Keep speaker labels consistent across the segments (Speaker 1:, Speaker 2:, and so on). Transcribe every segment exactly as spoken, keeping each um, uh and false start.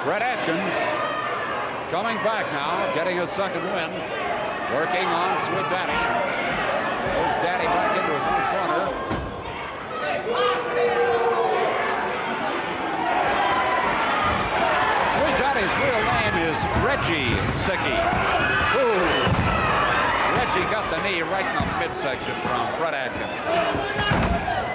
Speaker 1: Fred Atkins coming back now, getting his second win, working on Sweet Daddy. Moves Daddy back into his own corner. Sweet Daddy's real name is Reggie Sickey. Ooh. Reggie got the knee right in the midsection from Fred Atkins.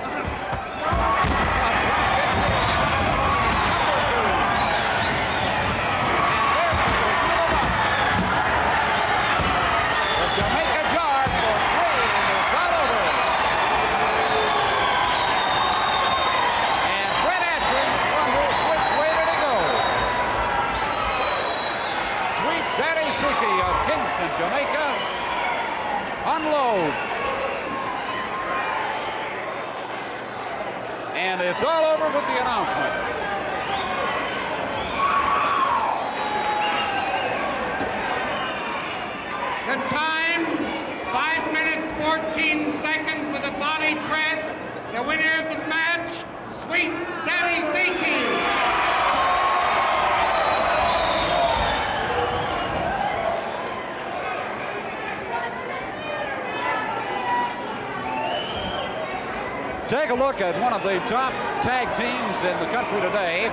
Speaker 1: Jamaica, unload. And it's all over with the announcement.
Speaker 2: The time, five minutes, fourteen seconds with a body press. The winner of the match, Sweet Daddy Sickey.
Speaker 1: Take a look at one of the top tag teams in the country today.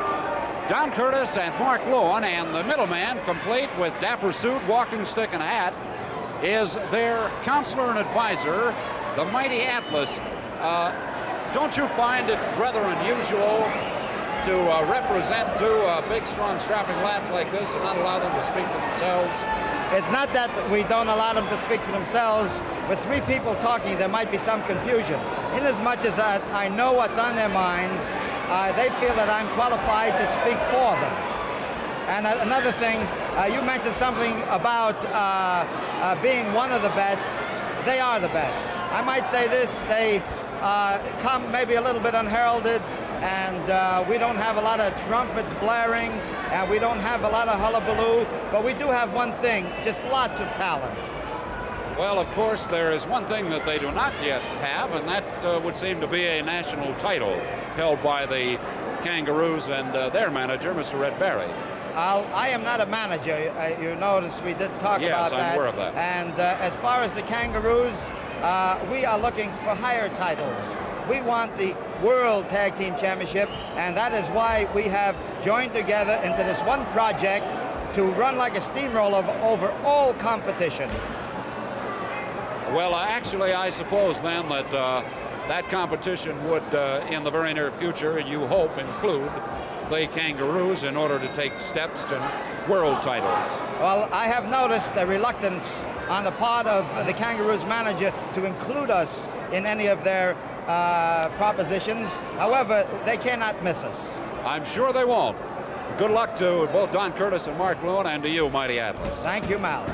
Speaker 1: Don Curtis and Mark Lowen, and the middleman, complete with dapper suit, walking stick, and hat, is their counselor and advisor, the Mighty Atlas. Uh, don't you find it rather unusual to uh, represent two uh, big, strong, strapping lads like this and not allow them to speak for themselves?
Speaker 3: It's not that we don't allow them to speak for themselves. With three people talking, there might be some confusion. Inasmuch as I, I know what's on their minds, uh, they feel that I'm qualified to speak for them. And uh, another thing, uh, you mentioned something about uh, uh, being one of the best. They are the best. I might say this, they uh, come maybe a little bit unheralded, and uh, we don't have a lot of trumpets blaring, and we don't have a lot of hullabaloo, but we do have one thing, just lots of talent.
Speaker 1: Well, of course, there is one thing that they do not yet have, and that uh, would seem to be a national title held by the Kangaroos and uh, their manager, Mister Red Barry.
Speaker 3: I'll, I am not a manager. Uh, you notice we did talk
Speaker 1: yes,
Speaker 3: about
Speaker 1: I'm
Speaker 3: that.
Speaker 1: Yes, I'm aware of that.
Speaker 3: And uh, as far as the Kangaroos, uh, we are looking for higher titles. We want the World Tag Team Championship, and that is why we have joined together into this one project to run like a steamroller over all competition.
Speaker 1: Well, uh, actually, I suppose then that uh, that competition would, uh, in the very near future, you hope, include the Kangaroos in order to take steps to world titles.
Speaker 3: Well, I have noticed a reluctance on the part of the Kangaroos manager to include us in any of their uh, propositions. However, they cannot miss us.
Speaker 1: I'm sure they won't. Good luck to both Don Curtis and Mark Lowen, and to you, Mighty Atlas.
Speaker 3: Thank you, Mal.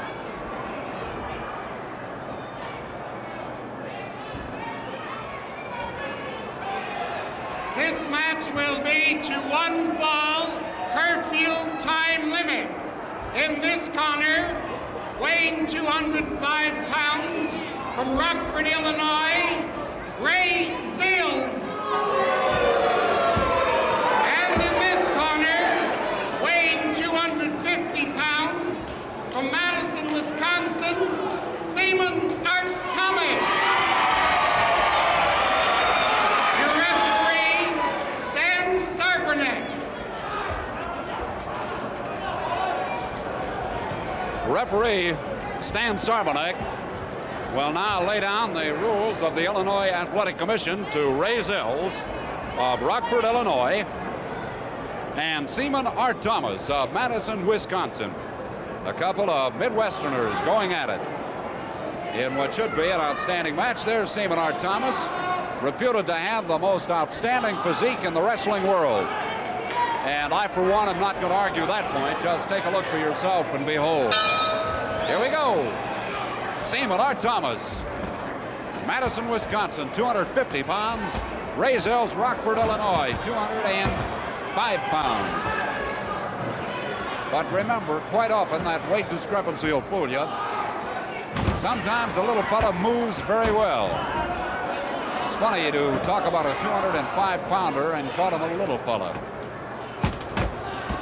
Speaker 2: This match will be to one fall, curfew time limit. In this corner, weighing two hundred five pounds, from Rockford, Illinois, Ray Zales. And in this corner, weighing two hundred fifty pounds, from Madison, Wisconsin, Seaman Art Thomas.
Speaker 1: Referee Stan Sarbanek will now lay down the rules of the Illinois Athletic Commission to Ray Zales of Rockford, Illinois, and Seaman Art Thomas of Madison, Wisconsin. A couple of Midwesterners going at it in what should be an outstanding match. There's Seaman Art Thomas, reputed to have the most outstanding physique in the wrestling world. And I, for one, am not going to argue that point. Just take a look for yourself and behold. Here we go. Seaman Art Thomas, Madison, Wisconsin, two hundred fifty pounds. Ray Zales, Rockford, Illinois, two hundred five pounds. But remember, quite often that weight discrepancy will fool you. Sometimes the little fella moves very well. It's funny to talk about a two hundred five pounder and call him a little fella.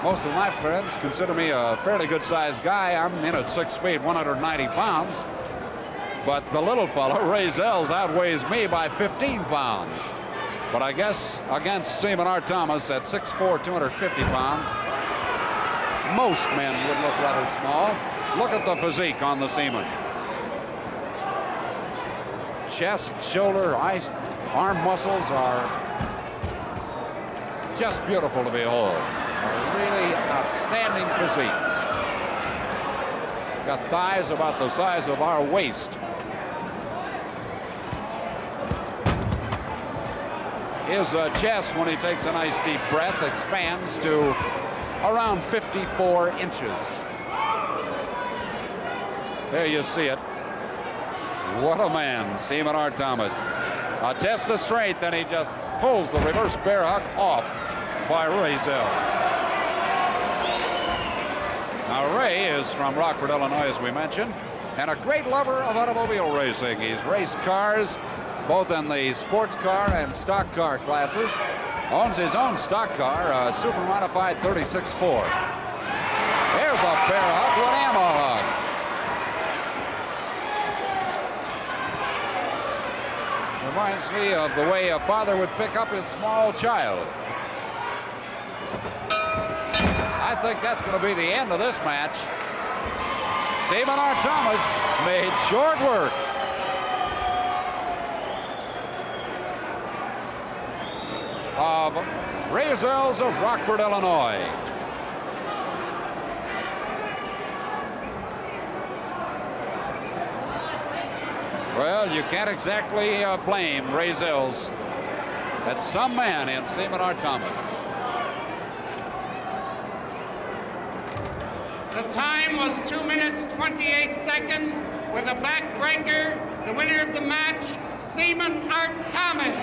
Speaker 1: most of my friends consider me a fairly good-sized guy. I'm in at six feet, one hundred ninety pounds. But the little fellow, Ray Zels, outweighs me by fifteen pounds. But I guess against Seaman R. Thomas at six foot four, two hundred fifty pounds, most men would look rather small. Look at the physique on the Seaman. Chest, shoulder, eyes, arm muscles are just beautiful to behold. A really outstanding physique. Got thighs about the size of our waist. His uh, chest, when he takes a nice deep breath, expands to around fifty-four inches. There you see it. What a man, Seaman R. Thomas. A test of strength, and he just pulls the reverse bear hug off by Ray Zell. Now, Ray is from Rockford, Illinois, as we mentioned, and a great lover of automobile racing. He's raced cars, both in the sports car and stock car classes. Owns his own stock car, a super modified thirty-six four. There's a bear hug with an ammo hug. Reminds me of the way a father would pick up his small child. I think that's going to be the end of this match. Seaman R. Thomas made short work. Of Ray Zels of Rockford, Illinois. Well, you can't exactly uh, blame Ray Zels. That's some man in Seaman R. Thomas.
Speaker 2: The time was two minutes, twenty-eight seconds with a backbreaker. The winner of the match, Seaman R. Thomas.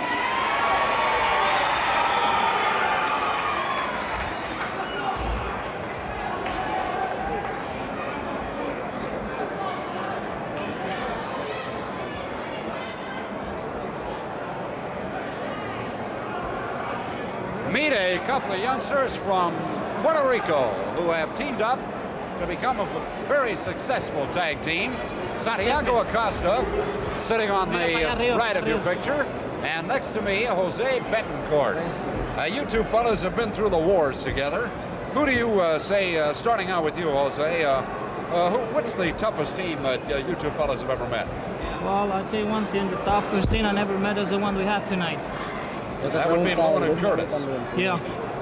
Speaker 1: Meet a couple of youngsters from Puerto Rico who have teamed up to become a very successful tag team. Santiago Acosta sitting on the right of your picture, and next to me, Jose Betancourt. Uh, you two fellows have been through the wars together. Who do you uh, say, uh, starting out with you, Jose, uh, uh, who, what's the toughest team that uh, you two fellows have ever met?
Speaker 4: Well, I'll tell you one thing, the toughest team I never met is the one we have tonight.
Speaker 1: That would be Lowen and Curtis.
Speaker 4: Yeah.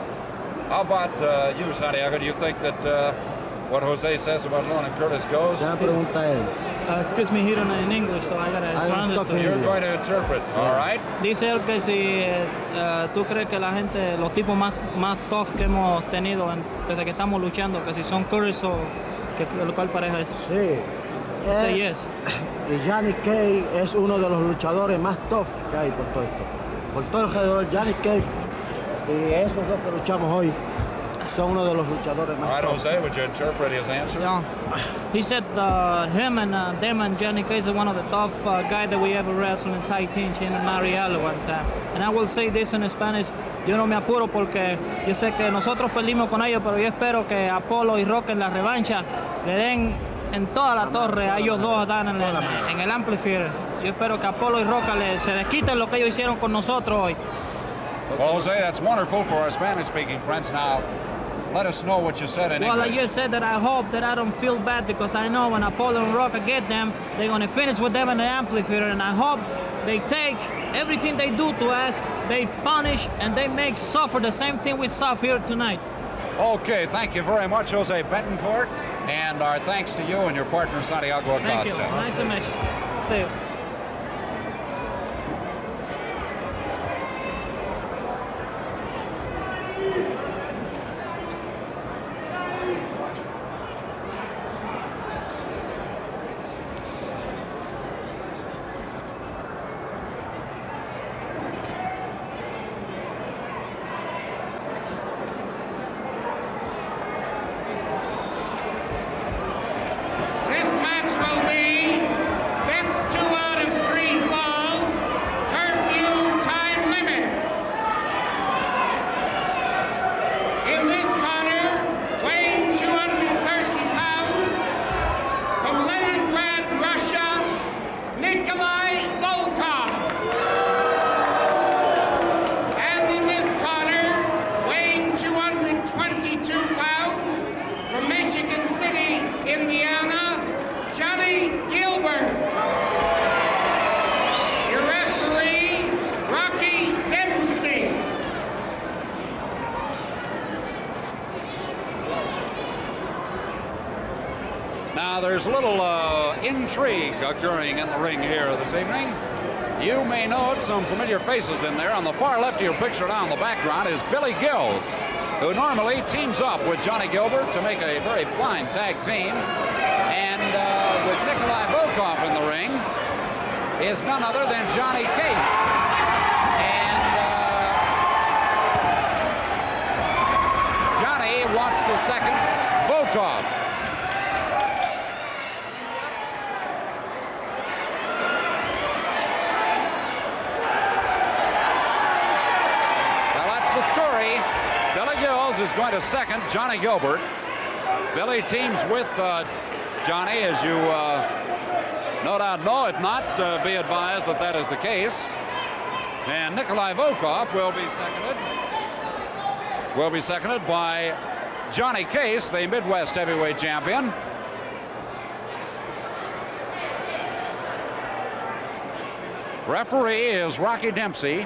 Speaker 1: How about uh, you, Santiago? Do you think that uh, what Jose says about Lowen and Curtis goes?
Speaker 4: Uh, excuse me, he don't know in English, so I gotta translate to
Speaker 1: You're going to interpret, all right?
Speaker 4: Dice él que si uh, tú crees que la gente, los tipos más, más tough que hemos tenido en, desde que estamos luchando, que si son Curtis o que, lo cual pareja es.
Speaker 5: Sí.
Speaker 4: Say yes.
Speaker 5: Y Johnny Cage es uno de los luchadores más tough que hay por todo esto. Por todo alrededor, Johnny Cage y esos dos que luchamos hoy son uno de los luchadores más.
Speaker 1: All right, Jose, would you interpret his answer?
Speaker 4: Yeah. He said uh, him and uh, them and Johnny Cage is one of the tough uh, guys that we ever wrestled in tag team in Mariel one time. And I will say this in Spanish, yo no me apuro porque yo sé que nosotros perdimos con ellos, pero yo espero que Apolo y Rock en la revancha le den en toda la torre a ellos dos dan en el, en el amplifier. Yo espero que Apolo y Roca le, se les quiten lo que ellos hicieron con nosotros hoy.
Speaker 1: Well, Jose, that's wonderful for our Spanish-speaking friends. Now, let us know what you said in
Speaker 4: well,
Speaker 1: English.
Speaker 4: Well, I just said that I hope that I don't feel bad because I know when Apolo and Roca get them, they're going to finish with them in the amplifier, and I hope they take everything they do to us, they punish, and they make suffer the same thing we suffer here tonight.
Speaker 1: Okay, thank you very much, Jose Betancourt, and our thanks to you and your partner, Santiago Acosta.
Speaker 4: Thank you. Nice to meet you. See you.
Speaker 2: This match will be best two
Speaker 1: Now, there's a little uh, intrigue occurring in the ring here this evening. You may note some familiar faces in there. On the far left of your picture now in the background is Billy Gills, who normally teams up with Johnny Gilbert to make a very fine tag team. And uh, with Nikolai Volkov in the ring is none other than Johnny Case. And uh, Johnny wants to second Volkov. Billy Gills is going to second Johnny Gilbert. Billy teams with uh, Johnny, as you uh, no doubt know. If not, uh, be advised that that is the case. And Nikolai Volkov will be seconded. Will be seconded by Johnny Case, the Midwest heavyweight champion. Referee is Rocky Dempsey.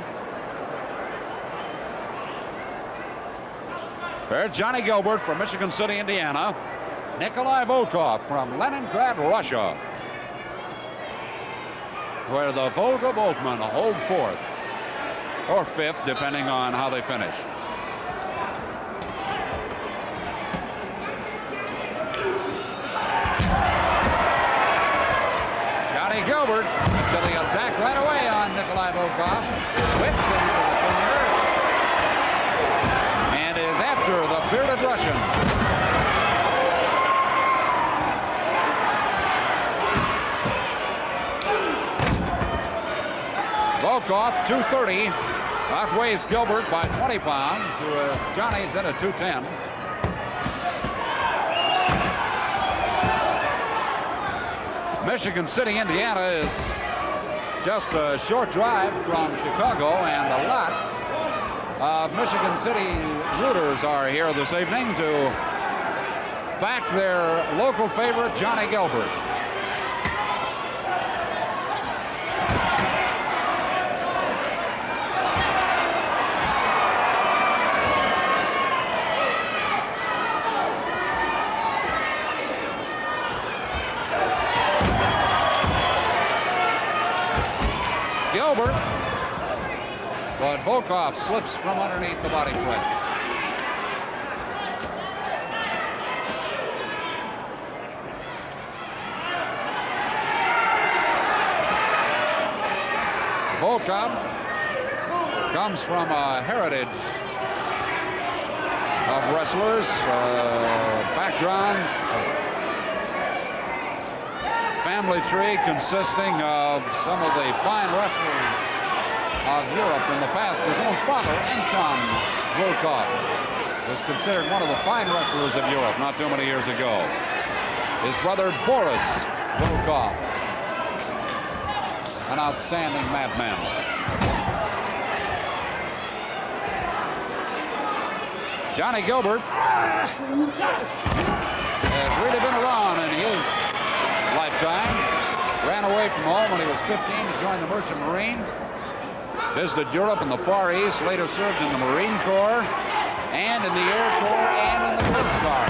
Speaker 1: There's Johnny Gilbert from Michigan City, Indiana. Nikolai Volkov from Leningrad, Russia, where the Volga Boatmen hold fourth or fifth, depending on how they finish. Johnny Gilbert to the attack right away on Nikolai Volkov. Whips him into the corner. And is after the bearded Russian. Volkov, two thirty, outweighs Gilbert by twenty pounds. Uh, Johnny's in at two ten. Michigan City, Indiana is just a short drive from Chicago, and a lot of Michigan City rooters are here this evening to back their local favorite, Johnny Gilbert. Gilbert, but Volkov slips from underneath the body press. Volkov comes from a heritage of wrestlers, uh, background, family tree consisting of some of the fine wrestlers of Europe in the past. His own father, Anton Volkov, was considered one of the fine wrestlers of Europe not too many years ago. His brother, Boris Volkov, an outstanding madman. Johnny Gilbert has really been around in his lifetime. Ran away from home when he was fifteen to join the Merchant Marine. Visited Europe and the Far East, later served in the Marine Corps and in the Air Corps and in the Coast Guard.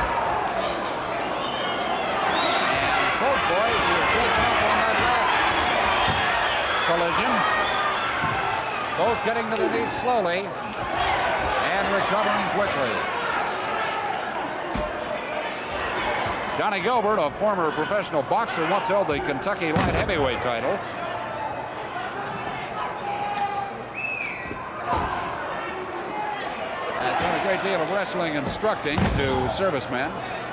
Speaker 1: And both boys were shaken up on that last collision. Both getting to their knees slowly and recovering quickly. Johnny Gilbert, a former professional boxer, once held the Kentucky light heavyweight title. And done a great deal of wrestling instructing to servicemen.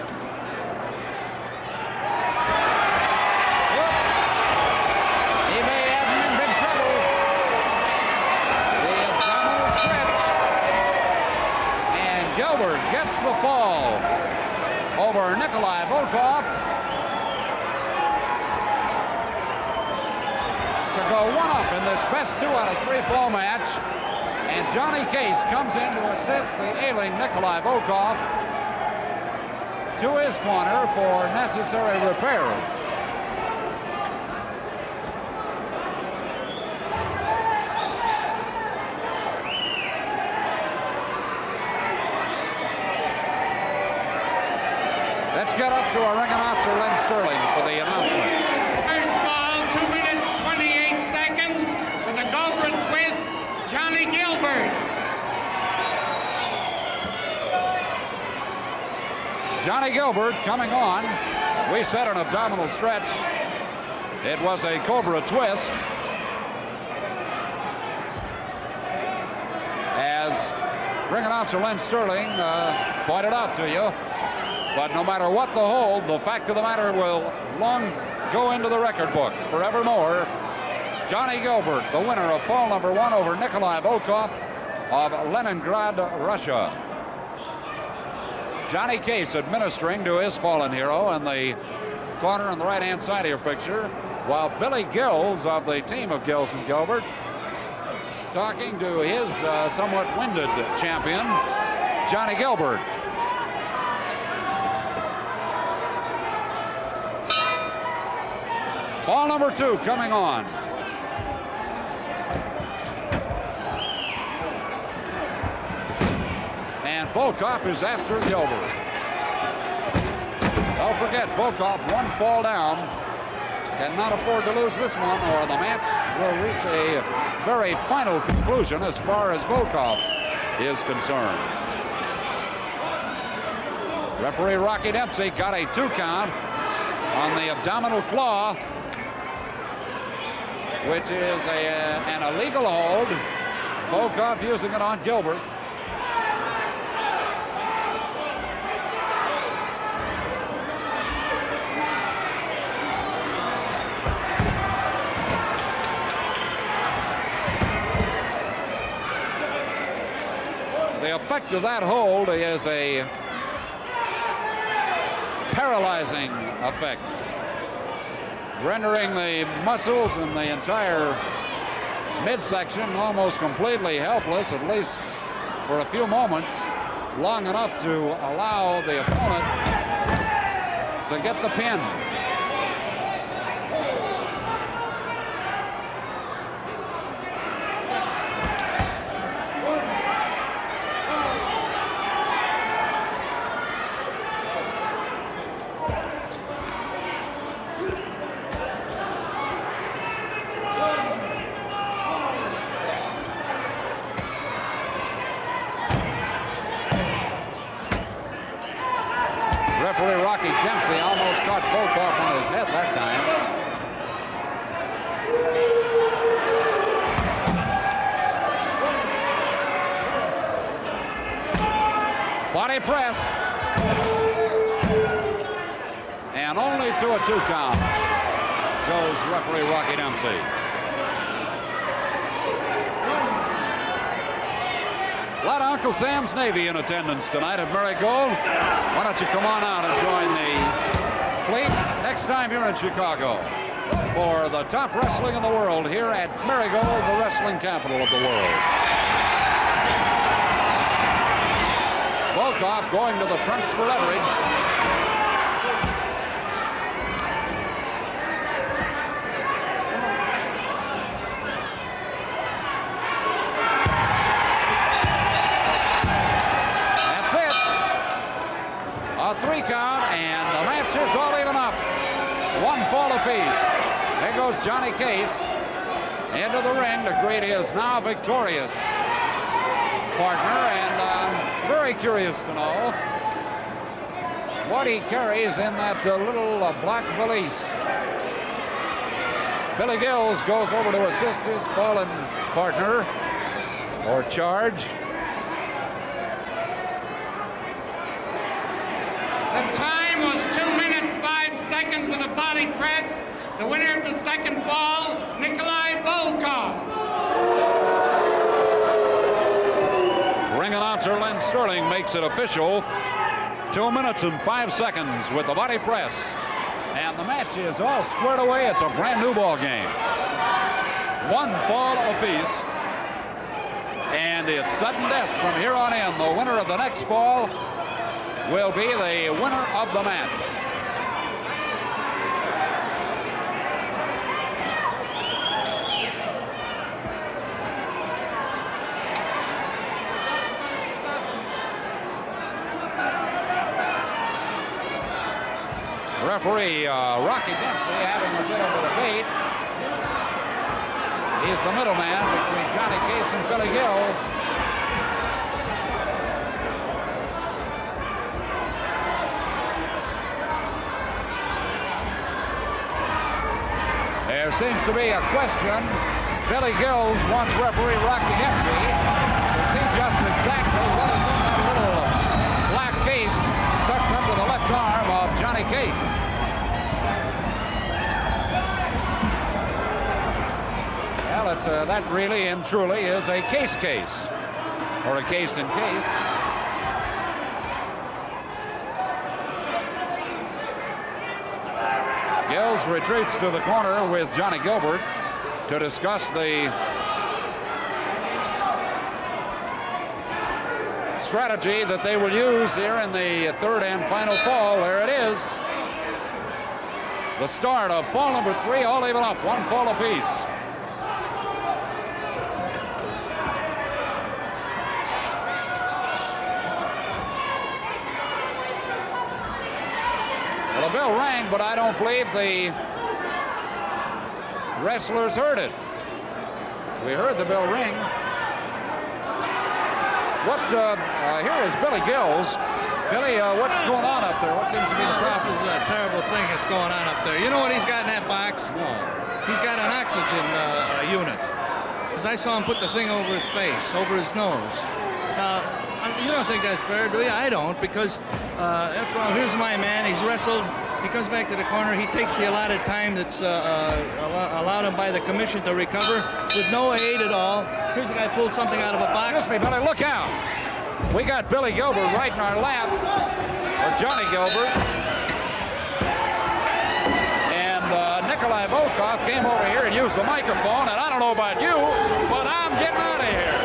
Speaker 1: He may have him in big trouble. The abdominal stretch. And Gilbert gets the fall over Nikolai Volkov to go one up in this best two out of three fall match. And Johnny Case comes in to assist the ailing Nikolai Volkov to his corner for necessary repairs. Let's get up to our ring announcer, Len Sterling, for the announcement.
Speaker 2: First fall, two minutes, twenty-eight seconds, with a Cobra twist, Johnny Gilbert.
Speaker 1: Johnny Gilbert coming on. We said an abdominal stretch. It was a Cobra twist. As ring announcer Len Sterling uh, pointed out to you. But no matter what the hold, the fact of the matter will long go into the record book forevermore. Johnny Gilbert, the winner of fall number one over Nikolai Volkov of Leningrad, Russia. Johnny Case administering to his fallen hero in the corner on the right-hand side of your picture, while Billy Gills of the team of Gills and Gilbert talking to his uh, somewhat winded champion, Johnny Gilbert. Fall number two coming on. And Volkov is after Gilbert. Don't forget, Volkov, one fall down, cannot afford to lose this one, or the match will reach a very final conclusion as far as Volkov is concerned. Referee Rocky Dempsey got a two count on the abdominal claw, which is a, an illegal hold. Volkov using it on Gilbert. The effect of that hold is a paralyzing effect, rendering the muscles in the entire midsection almost completely helpless, at least for a few moments, long enough to allow the opponent to get the pin. Referee Rocky Dempsey almost caught Volkov on his head that time. Body press. And only to a two count goes referee Rocky Dempsey. A lot of Uncle Sam's Navy in attendance tonight at Marigold. Why don't you come on out and join the fleet next time you're in Chicago for the top wrestling in the world here at Marigold, the wrestling capital of the world. Volkov going to the trunks for leverage. A three count, and the match is all even up. One fall apiece. There goes Johnny Case into the ring to greet his now victorious partner, and I'm very curious to know what he carries in that uh, little uh, black valise. Billy Gills goes over to assist his fallen partner, or charge.
Speaker 2: The time was two minutes, five seconds with a body press. The winner of the second fall, Nikolai Volkov.
Speaker 1: Ring announcer Len Sterling makes it official. Two minutes and five seconds with the body press. And the match is all squared away. It's a brand new ball game. One fall apiece. And it's sudden death from here on in. The winner of the next fall will be the winner of the match. Referee uh, Rocky Dempsey having a bit of a debate. He's the middleman between Johnny Case and Billy Gills. There seems to be a question. Billy Gills wants referee Rocky Dempsey to see just exactly what is in that little black case tucked under the left arm of Johnny Case. Well, it's a, that really and truly is a case case, or a case in case. Gills retreats to the corner with Johnny Gilbert to discuss the strategy that they will use here in the third and final fall. There it is. The start of fall number three, all even up, one fall apiece. Well, the bell rang, but I don't believe the wrestlers heard it. We heard the bell ring. What, uh, uh, here is Billy Gills. Billy, uh, what's going on up there? What seems to be the problem?
Speaker 6: This is a terrible thing that's going on up there. You know what he's got in that box?
Speaker 1: No.
Speaker 6: He's got an oxygen uh, unit. Because I saw him put the thing over his face, over his nose. Now, you don't think that's fair, do you? I don't, because uh, after all, here's my man. He's wrestled. He comes back to the corner. He takes the allotted time that's uh, uh, allowed him by the commission to recover with no aid at all. Here's a guy pulled something out of a box.
Speaker 1: Excuse me, Billy, look out. We got Billy Gilbert right in our lap, or Johnny Gilbert. And uh, Nikolai Volkov came over here and used the microphone, and I don't know about you, but I'm getting out of here.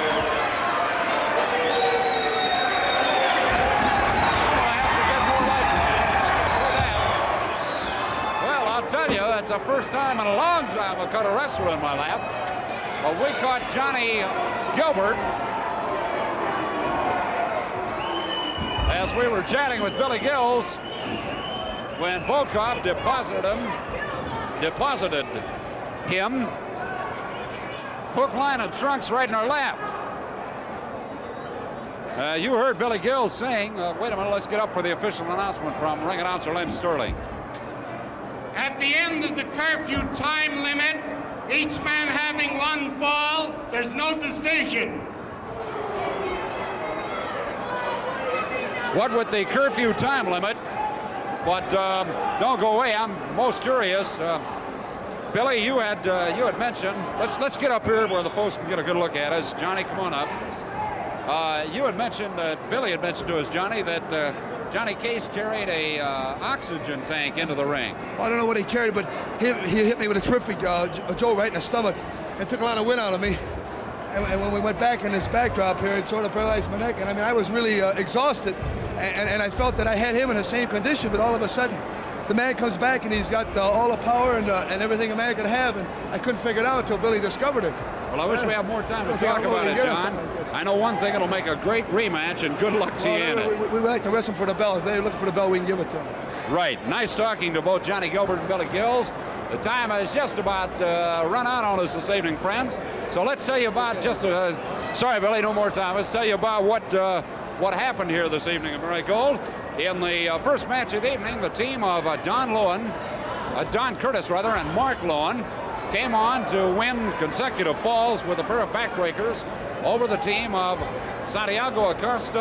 Speaker 1: Tell you, that's the first time in a long time I've caught a wrestler in my lap. But we caught Johnny Gilbert as we were chatting with Billy Gills when Volkov deposited him, deposited him, hook, line, and trunks right in our lap. Uh, you heard Billy Gills saying, uh, wait a minute, let's get up for the official announcement from ring announcer Lynn Sterling.
Speaker 2: At the end of the curfew time limit, each man having one fall, there's no decision.
Speaker 1: What with the curfew time limit, but uh, don't go away, I'm most curious. Uh, Billy, you had uh, you had mentioned, let's let's get up here where the folks can get a good look at us. Johnny, come on up. Uh, you had mentioned, uh, Billy had mentioned to us, Johnny, that uh, Johnny Case carried a uh, oxygen tank into the ring.
Speaker 7: Well, I don't know what he carried, but he, he hit me with a terrific uh, Joe right in the stomach and took a lot of wind out of me. And, and when we went back in this backdrop here, it sort of paralyzed my neck. And I mean, I was really uh, exhausted, and, and, and I felt that I had him in the same condition, but all of a sudden, the man comes back and he's got uh, all the power and, uh, and everything a man could have, and I couldn't figure it out until Billy discovered it.
Speaker 1: Well, I wish we had more time to
Speaker 7: I
Speaker 1: talk about it, John.
Speaker 7: Like
Speaker 1: I know one thing, it'll make a great rematch, and good luck to
Speaker 7: well,
Speaker 1: you in
Speaker 7: we,
Speaker 1: it.
Speaker 7: we, we would like to wrestle for the belt. If they're looking for the belt, we can give it to them.
Speaker 1: Right. Nice talking to both Johnny Gilbert and Billy Gills. The time has just about uh, run out on us this evening, friends. So let's tell you about just, uh, sorry, Billy, no more time. Let's tell you about what uh, what happened here this evening at Murray Gold. In the uh, first match of the evening, the team of uh, Don Lowen, uh, Don Curtis, rather, and Mark Lowen came on to win consecutive falls with a pair of backbreakers over the team of Santiago Acosta